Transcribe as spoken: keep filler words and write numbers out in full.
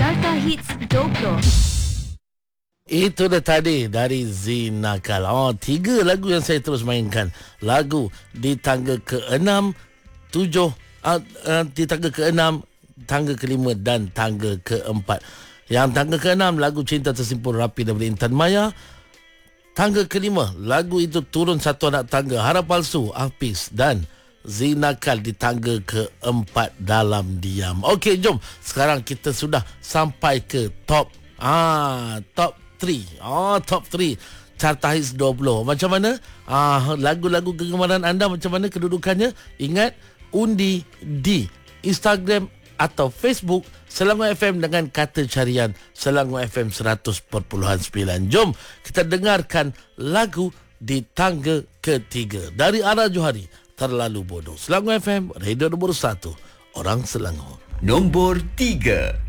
Carta Hits dua puluh. Itu dah tadi dari Zinakal. Oh, tiga lagu yang saya terus mainkan. Lagu di tangga ke-enam, tujuh, uh, uh, di tangga ke-enam, tangga ke-lima dan tangga ke-empat. Yang tangga ke-enam, lagu Cinta Tersimpul Rapi daripada Intan Maya. Tangga ke-lima, lagu itu turun satu anak tangga, Harap Palsu, Hafiz dan Zinakal di tangga ke-empat, Dalam Diam. Okey, jom. Sekarang kita sudah sampai ke top ah top tiga. Oh, top tiga. Carta Hits dua puluh. Macam mana? Ah, lagu-lagu kegemaran anda macam mana kedudukannya? Ingat, undi di Instagram atau Facebook Selangor F M dengan kata carian Selangor F M seratus perpuluhan sembilan. Jom kita dengarkan lagu di tangga ketiga dari Ara Johari, Terlalu Bodoh. Selangor F M, radio nombor satu, orang Selangor. Nombor tiga.